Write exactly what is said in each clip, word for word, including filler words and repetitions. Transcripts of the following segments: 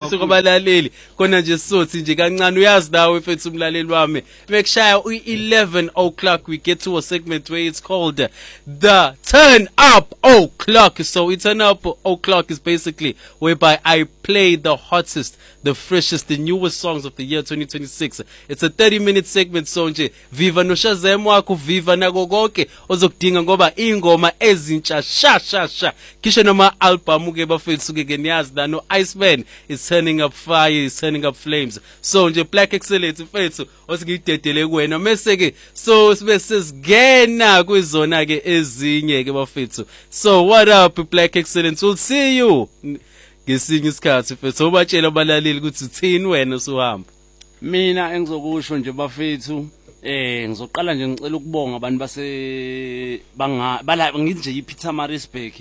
mfethu kwabalaleli khona nje sothi nje kancane uyazi nawe mfethu umlaleli wami mekushaya u-eleven o'clock we get to a segment where it's called uh, the turn up o'clock. So it's turn up o'clock is basically whereby I play the hottest, the freshest, the newest songs of the year twenty twenty-six. It's a thirty minute segment, so nje viva no Shazam wakho, viva nako konke ozokudinga ngoba ingoma ezintsha sha sha sha kisho noma album ke bafethu ke niyazi da no Iceman is turning up fire, is turning up flames. So nje Black Excellence mfethu osingidedele kuwena mase ke so sibe sesingena kwizona ke ezinye ke bafethu. So what up Black Excellence, we'll see you ngesinye isikhathi mfethu obatshela abalaleli ukuthi uthini wena usuhamba. Mina engizokusho nje bafethu eh ngizoqala nje ngicela ukubonga abantu base banga bala ngithi nje iPeter Marisburg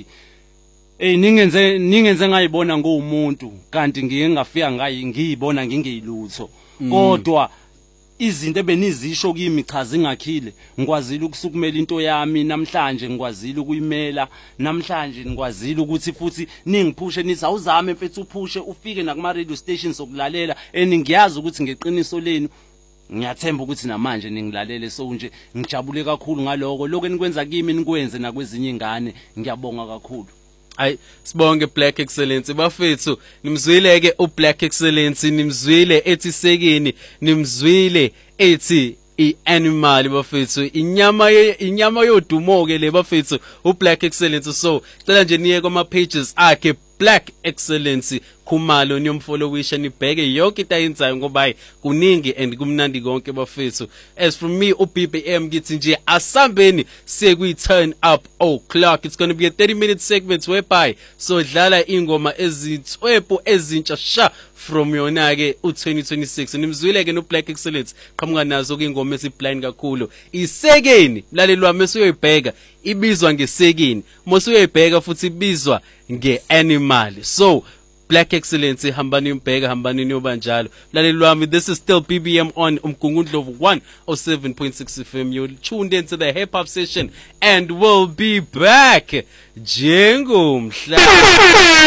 eh ningenze ningenze ngayibona ngomuntu kanti ngike ngafika ngayi ngiyibona ngingeyilutho kodwa izinto ebenizisho kimi chaza ingakhile ngikwazile ukusukumela into yami namhlanje ngikwazile ukuyimela namhlanje ngikwazile ukuthi futhi ningiphushe nithi awuzame mfethu uphushe ufike nakuma radio stations sokulalela eningiyazi ukuthi ngeqiniso lenu ngiyathemba ukuthi namanje ningilalele so nje ngijabule kakhulu ngaloko lokho enikwenza kimi nikwenze nakwezinye ingane ngiyabonga kakhulu. Ay sibonge Black Excellence bafethu nimzwile ke u Black Excellence nimzwile ethi sekini nimzwile ethi i-animal bafethu inyama inyama yodumo ke le bafethu u Black Excellence. So cela nje niye kuma pages akhe Black Excellence Khumalo niyomfollowisha nibheke yonke into ayenzayo ngoba kuningi and kumnandi konke bafethu. As from me u B B M ngithi nje asambeni siye kwi turn up o'clock. It's going to be a thirty minute segment whereby so dlala ingoma ezithwepo ezintsha sha from yona ke u twenty twenty-six. Nimzwile ke no Black Excellence qhamuka nazo ke ingoma esiblind kakhulu isekeni mlaleli wami uyoyibheka ibizwa ngesekeni mose uyoyibheka futhi ibizwa nge-animal. So Black Excellence hambani umbheka hambani niyobanjalo laleli lwami. This is still B B M on Umgungundlovu one oh seven point six F M. You're tuned into the hip hop session and we'll be back njengomhla